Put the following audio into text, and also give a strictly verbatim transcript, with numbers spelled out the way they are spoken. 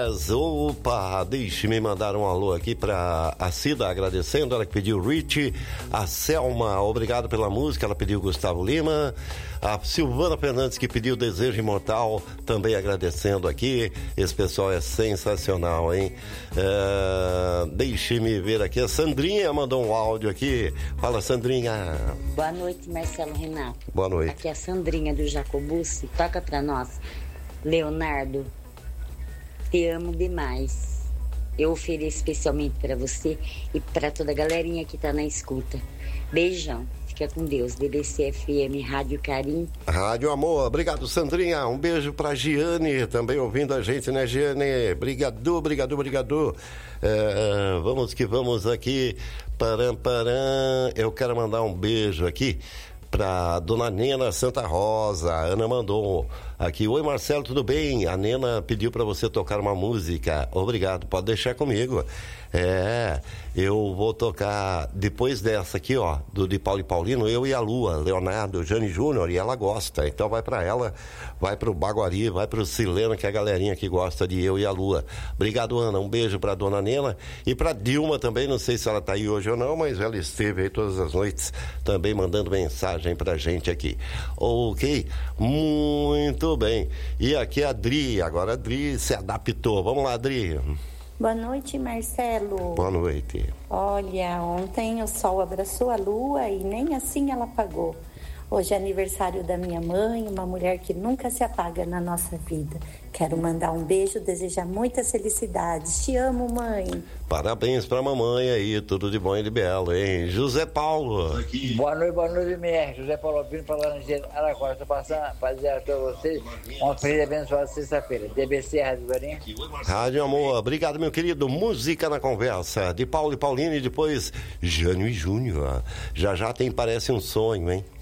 dez. Opa, deixe-me mandar um alô aqui pra a Cida, agradecendo, ela que pediu Rich, a Selma, obrigado pela música, ela pediu Gustavo Lima, a Silvana Fernandes que pediu Desejo Imortal, também agradecendo aqui, esse pessoal é sensacional, hein? É, deixe-me ver aqui, a Sandrinha mandou um áudio aqui, fala Sandrinha. Boa noite, Marcelo Renato. Boa noite. Aqui é a Sandrinha do Jacobucci, toca pra nós. Leonardo, te amo demais. Eu ofereço especialmente para você e para toda a galerinha que tá na escuta. Beijão. Fica com Deus. B B C F M, Rádio Carim. Rádio Amor. Obrigado, Sandrinha. Um beijo pra Giane, também ouvindo a gente, né, Giane? Obrigado, obrigado, obrigado. É, vamos que vamos aqui. Param, param. Eu quero mandar um beijo aqui pra Dona Nena Santa Rosa. A Ana mandou aqui. Oi, Marcelo, tudo bem? A Nena pediu pra você tocar uma música. Obrigado, pode deixar comigo. É, eu vou tocar depois dessa aqui, ó, do de Paulo e Paulino, Eu e a Lua, Leonardo, Jane Júnior, e ela gosta. Então vai pra ela, vai pro Baguari, vai pro Sileno, que é a galerinha que gosta de Eu e a Lua. Obrigado, Ana. Um beijo pra Dona Nena e pra Dilma também. Não sei se ela tá aí hoje ou não, mas ela esteve aí todas as noites também mandando mensagem pra gente aqui. Ok? Muito bem. E aqui a Adri, agora a Adri se adaptou. Vamos lá, Adri. Boa noite, Marcelo. Boa noite. Olha, ontem o sol abraçou a lua e nem assim ela apagou. Hoje é aniversário da minha mãe, uma mulher que nunca se apaga na nossa vida. Quero mandar um beijo, desejar muitas felicidades. Te amo, mãe. Parabéns pra mamãe aí, tudo de bom e de belo, hein? José Paulo. Aqui. Boa noite, boa noite, M R. José Paulo Albino para Laranjeira, Araquara. Estou passando para dizer a todos vocês uma feliz e abençoada sexta-feira. D B C, Rádio Guarim. Rádio Amor, obrigado, meu querido. Música na conversa, de Paulo e Paulino e depois Jânio e Júnior. Já já tem Parece um Sonho, hein?